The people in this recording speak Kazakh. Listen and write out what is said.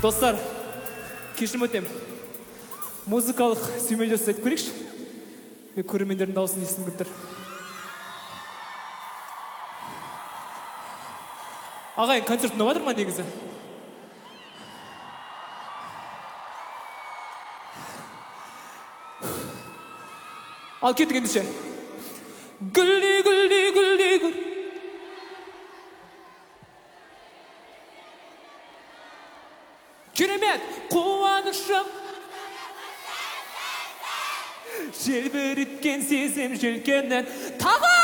Достар, кешірім өтем. Музыкалық сүймелдеу айтып көрейікші. Мен көрермендердің дауысын естігім келіп тұр. Ағайын, концерт ұнап жатыр ма негізі? Ал кеттік ендеше. Гүлді, гүлді, гүлді, гүл. Керемет, қуанышым. Желбіріткен сезім желкеннен тағы